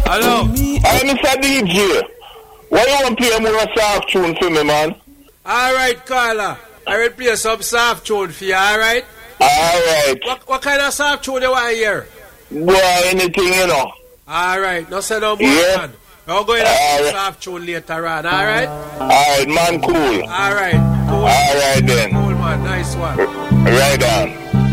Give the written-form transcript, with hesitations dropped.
Hello. Hey, Mr. DJ. Why you want to play more soft tune for me, man? Alright, Carla. I will play some soft tune for you, alright? Alright. What kind of soft tune you want to hear? Boy, anything, you know. Alright, no say no more, Yeah. man. We're going to play soft tune later on, alright? Alright, man, cool. Alright, cool. Alright then. Cool, man, nice one. Right on.